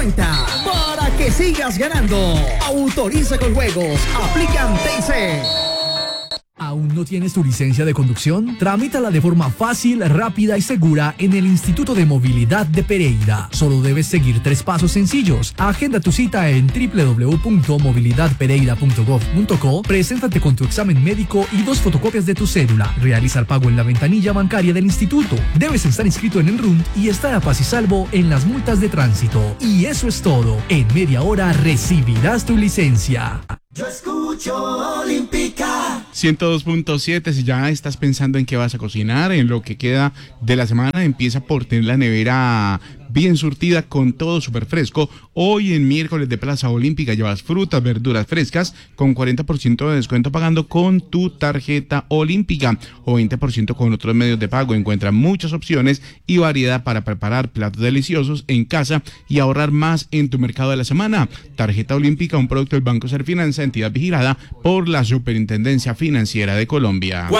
cuenta para que sigas ganando. Autoriza con juegos. Aplican TIC. ¿Aún no tienes tu licencia de conducción? Tramítala de forma fácil, rápida y segura en el Instituto de Movilidad de Pereira. Solo debes seguir 3 pasos sencillos. Agenda tu cita en www.movilidadpereira.gov.co. Preséntate con tu examen médico y 2 fotocopias de tu cédula. Realiza el pago en la ventanilla bancaria del instituto. Debes estar inscrito en el RUND y estar a paz y salvo en las multas de tránsito. Y eso es todo. En media hora recibirás tu licencia. Yo escucho Olímpica 102.7. Si ya estás pensando en qué vas a cocinar, en lo que queda de la semana, empieza por tener la nevera bien surtida con todo súper fresco. Hoy en miércoles de Plaza Olímpica llevas frutas, verduras frescas con 40% de descuento pagando con tu tarjeta olímpica o 20% con otros medios de pago. Encuentra muchas opciones y variedad para preparar platos deliciosos en casa y ahorrar más en tu mercado de la semana. Tarjeta olímpica, un producto del Banco Serfinanza, entidad vigilada por la Superintendencia Financiera de Colombia.